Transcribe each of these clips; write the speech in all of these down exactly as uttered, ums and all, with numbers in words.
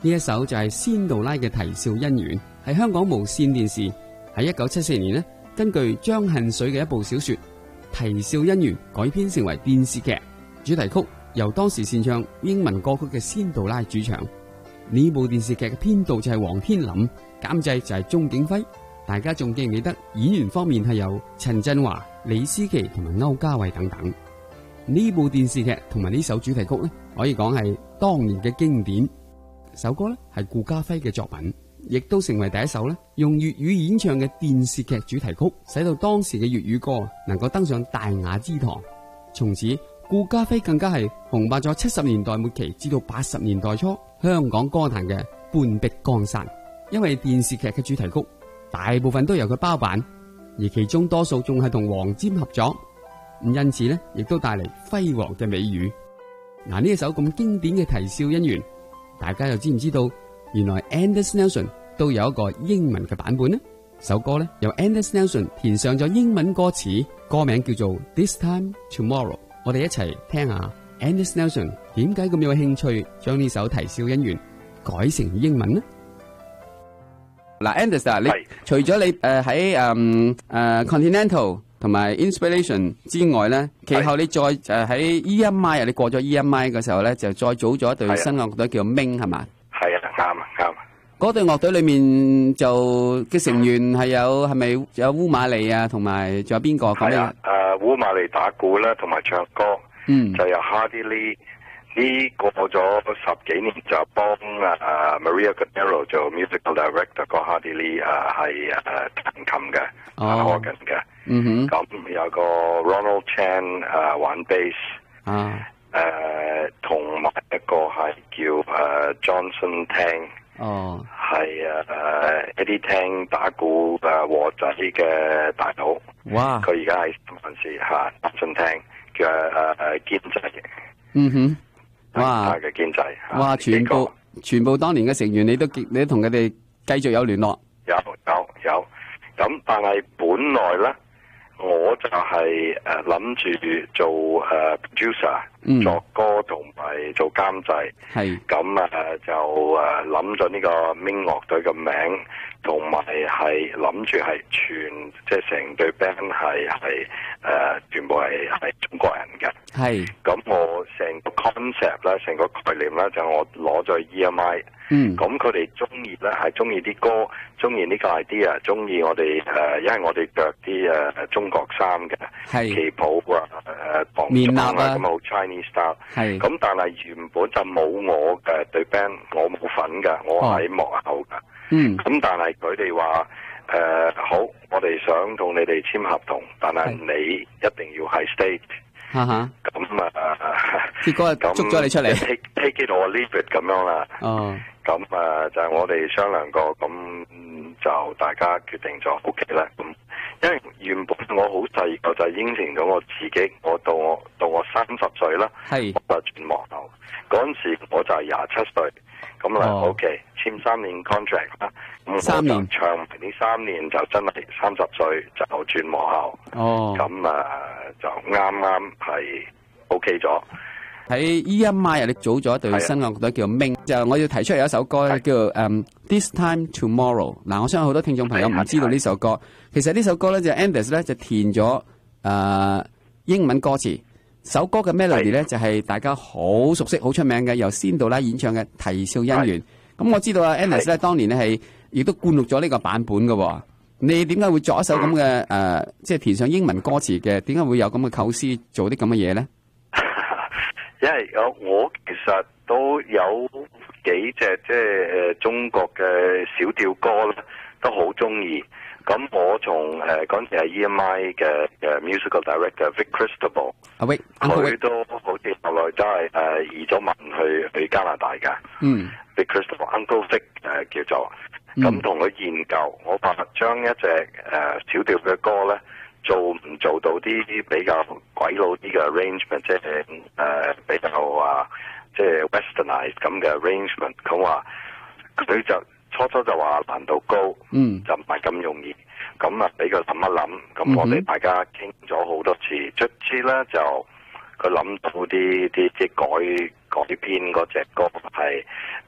呢一首就係仙杜拉嘅《啼笑姻緣》，係香港無線電視喺一九七四年呢，根據張恨水嘅一部小說《啼笑姻緣》改編成為電視劇，主題曲由當時擅唱英文歌曲嘅仙杜拉主唱。呢部電視劇嘅編導就係黃天林，監製就係鍾景輝。大家仲記唔記得演員方面係有陳振華、李思琪同埋歐家慧等等。呢部電視劇同埋呢首主題曲呢，可以講係當年嘅經典。首歌呢係顧嘉輝嘅作品，亦都成為第一首呢用粵語演唱嘅電視劇主題曲，使到當時嘅粵語歌能夠登上大雅之堂。從此顧嘉輝更加係紅霸咗七十年代末期至到八十年代初香港歌壇嘅半壁江山。因為電視劇嘅主題曲大部分都由佢包辦，而其中多數仲係同黃霑合作，咁因此呢亦都帶嚟輝煌嘅美譽。嗱，呢一首咁經典嘅《啼笑姻緣》，大家又知唔知道原來 Anders Nelson 都有一個英文嘅版本呢？首歌呢由 Anders Nelson 填上咗英文歌詞，歌名叫做 This Time Tomorrow。我哋一齊聽下 Anders Nelson 點解咁有興趣將呢首《啼笑姻緣》改成英文呢？嗱 ，Anders 啊，你除咗你誒喺誒誒 Continental 同埋 Inspiration 之外咧，其後你再誒喺 E M I 啊，你過咗 E M I 嘅時候咧，就再組咗一隊新樂隊叫 Ming 係嘛？ 係啊，啱啊，啱啊。 嗰隊樂隊裏面就嘅成員係有係咪有烏瑪利啊，同埋仲有邊個咁樣？ 係啊，誒烏瑪利打鼓啦，同埋唱歌， 嗯， 就有 Hardy Lee。呢過咗十幾年就幫啊 Maria Cordero 做 musical director， 個 Hardy Lee 誒係誒彈琴嘅，彈 organ 嘅。 嗯哼。 咁有個 Ronald Chan 誒玩 bass。 啊。 誒同埋一個係叫誒 Johnson Tang。哦。係啊誒 Eddie Tang 打鼓誒和仔嘅大佬。哇！佢而家喺三藩市嚇 Johnson Tang 嘅誒誒兼職。嗯哼。哇！嘅經濟， 哇！全部全部當年嘅成員，你都你都同佢哋繼續有聯絡。 有有有，咁但係本來咧，我就係誒諗住做誒、uh, producer、嗯、作歌同埋做監製。係。咁啊就誒諗咗呢個 Ming 樂隊嘅名，同埋係諗住係全即係成隊 band 係係誒全部係係中國人嘅。係。咁我成個 concept 咧，成個概念咧，就我攞咗 E M I。嗯。咁佢哋中意咧係中意啲歌，中意呢個 idea， 中意我哋誒，因為我哋着啲誒中國衫嘅，旗袍啊，誒唐裝啊，咁好 Chinese style。係。咁但係原本就冇我嘅隊 band， 我冇份㗎，我喺幕後㗎。嗯。咁但係佢哋話誒好，我哋想同你哋簽合同，但係你一定要係 stage。哈哈，咁啊，結果捉咗你出嚟 ，take take it or leave it 咁樣啦。哦，咁啊就係我哋商量過，咁就大家決定咗 OK 啦。咁因為原本我好細個就應承咗我自己，我到我到我三十歲啦，係我就轉幕後。嗰陣時我就係廿七歲，咁啊 OK 簽三年 contract 啦。咁三年唱埋呢三年就真係三十歲就轉幕後。哦，咁啊。就啱啱係 OK 咗。喺 E M I 啊，你組咗一隊新樂隊叫 Ming，就我要提出有一首歌叫做《This Time Tomorrow》。嗱，我相信好多聽眾朋友唔知道呢首歌。其實呢首歌咧就 Anders 咧就填咗誒英文歌詞。首歌嘅 melody 咧就係大家好熟悉、好出名嘅，由仙杜拉演唱嘅《啼笑姻緣》。咁我知道啊 Anders 咧當年咧係亦都灌錄咗呢個版本嘅。你點解會作一首咁嘅誒，即係填上英文歌詞嘅？點解會有咁嘅構思做啲咁嘅嘢咧？ 因為我我其實都有幾隻即係誒中國嘅小調歌咧，都好中意。咁我從誒嗰陣時係 E M I 嘅誒 musical director Vic Cristobal，阿 Vic，佢都好似後來都係誒移咗民去去加拿大㗎。嗯 ，Vic Cristobal，Uncle Vic 誒叫做。咁同佢研究，我話將一隻誒、呃、小調嘅歌咧，做唔做到啲比較鬼佬啲嘅 arrangement， 即係誒、呃、比較啊，即係 westernized 咁嘅 arrangement。佢話佢就初初就話難度高，嗯，就唔係咁容易。咁啊，俾佢諗一諗。咁我哋大家傾咗好多次，卒之咧就佢諗到啲啲即係改改編嗰隻歌係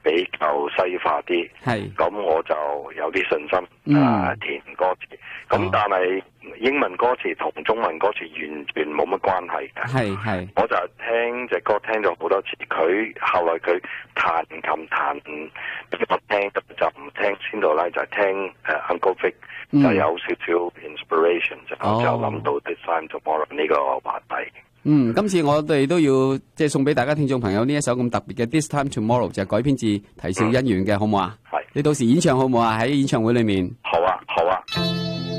比較西化啲， 係咁我就有啲信心、 嗯、 啊填歌詞。咁、哦、但係英文歌詞同中文歌詞完全冇乜關係嘅。係係，我就聽隻歌聽咗好多次，佢後來佢彈琴彈俾我聽，就唔聽先到啦，就係聽誒、uh, Uncle Vic、嗯、就有少少 inspiration，就、哦、就諗到 This Time Tomorrow 呢個話題。 嗯，今次我哋都要即係送俾大家聽眾朋友呢一首咁特別嘅 This Time Tomorrow，就係改編自啼笑姻緣嘅，好唔好啊？係，你到時演唱好唔好啊？喺演唱會裏面。好。